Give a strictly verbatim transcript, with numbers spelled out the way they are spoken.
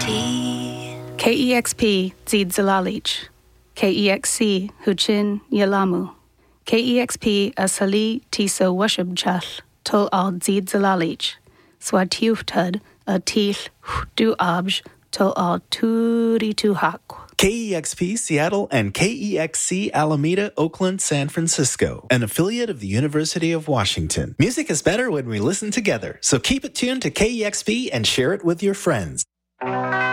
K E X P Zid Zalalich. K E X C Huchin Yalamu. K E X P Asali Tisa Washab Chal Tul Al Zid Zalalich. Swatiuftud a Til Du Abj Tul Al Turi Tu Hak. K E X P Seattle and K E X C Alameda, Oakland, San Francisco, an affiliate of the University of Washington. Music is better when we listen together, so keep it tuned to K E X P and share it with your friends.